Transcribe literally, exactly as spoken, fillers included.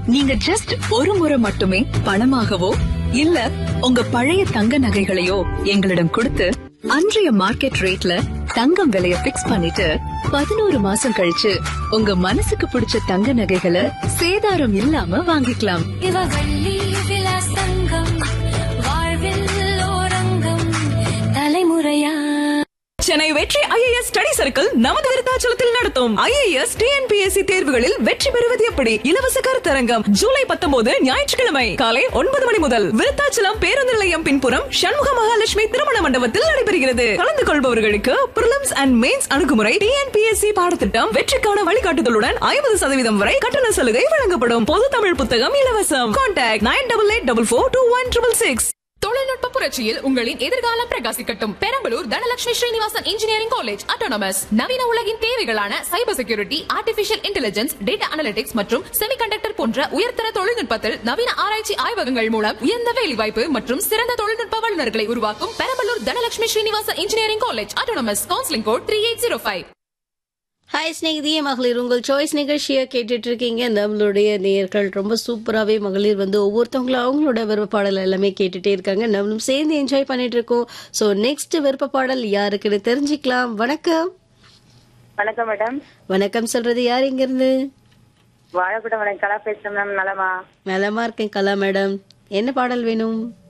நீங்க ஜஸ்ட் ஒரு முறை மட்டுமே பணமாகவோ இல்ல உங்க பழைய தங்க நகைகளையோ எங்களிடம் கொடுத்து அன்றைய மார்க்கெட் ரேட்ல தங்கம் விலைய பிக்ஸ் பண்ணிட்டு பதினோரு மாசம் கழிச்சு உங்க மனசுக்கு பிடிச்ச தங்க நகைகளை சேதாரம் இல்லாம வாங்கிக்கலாம். தலைமுறையா சென்னை வெற்றி ஐஏஎஸ் ஸ்டடி சர்க்கிள் நமது விருத்தாச்சலத்தில் நடத்தும் ஐஏஎஸ் டிஎன்பிஎஸ்சி தேர்வுகளில் வெற்றி பெறுவது எப்படி இலவச கருத்தரங்கம் ஜூலை பத்தொன்பது ஞாயிற்றுக்கிழமை காலை ஒன்பது மணி முதல் விருத்தாச்சலம் பேருந்து நிலையம் பின்புறம் சண்முக மகாலட்சுமி திருமண மண்டபத்தில் நடைபெறுகிறது. கலந்து கொள்பவர்களுக்கு பிரிலிம்ஸ் அண்ட் மெயின்ஸ் அணுகுமுறை டிஎன்பிஎஸ்சி பாடத்திட்டம் வெற்றிக்கான வழிகாட்டுதலுடன் ஐம்பது சதவீதம் வரை கட்டண சலுகை வழங்கப்படும். பொது தமிழ் புத்தகம் இலவசம். Contact nine double eight double four two one triple six. தொழில்நுட்ப புரட்சியில் உங்களின் எதிர்காலம் பிரகாசிக்கட்டும். Perambalur Dhanalakshmi Srinivasan engineering college autonomous நவீன உலகின் தேவைகளான cyber security, artificial intelligence, data analytics மற்றும் செமிகண்டக்டர் போன்ற உயர்தர தொழில்நுட்பத்தில் நவீன ஆராய்ச்சி ஆய்வகங்கள் மூலம் உயர்ந்த வேலைவாய்ப்பு மற்றும் சிறந்த தொழில்நுட்ப வல்லுநர்களை உருவாக்கும் Perambalur Dhanalakshmi Srinivasan engineering college autonomous. Counselling code three eight zero five. Hi ஸ்நேகிதியே மகளிர், உங்கள் சாய்ஸ் நிகழ்ச்சியை கேட்டுட்டு இருக்கீங்க. நம்மளுடைய நேயர்கள் ரொம்ப சூப்பராகவே மகளிர் வந்து ஒவ்வொருத்தவங்களும் அவங்களோட விருப்ப பாடல் எல்லாமே கேட்டுட்டே இருக்காங்க. நம்மளும் சேர்ந்து என்ஜாய் பண்ணிட்டு இருக்கோம். ஸோ நெக்ஸ்ட் விருப்ப பாடல் யாருக்குன்னு தெரிஞ்சுக்கலாம். வணக்கம். வணக்கம் மேடம். வணக்கம் சொல்றது யார், இங்க இருந்து? வாழக்கூட மேடம். கலா பேசுறேன் மேம். நலமா? நலமா இருக்கேன் கலா மேடம். என்ன பாடல் வேணும்?